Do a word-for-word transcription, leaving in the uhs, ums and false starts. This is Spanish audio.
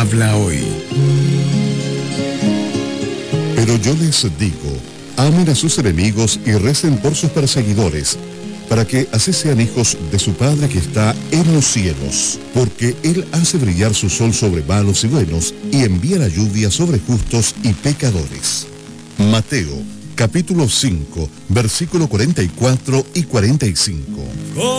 habla hoy. Pero yo les digo, amen a sus enemigos y recen por sus perseguidores, para que así sean hijos de su Padre que está en los cielos, porque Él hace brillar su sol sobre malos y buenos, y envía la lluvia sobre justos y pecadores. Mateo, capítulo cinco, versículo cuarenta y cuatro y cuarenta y cinco.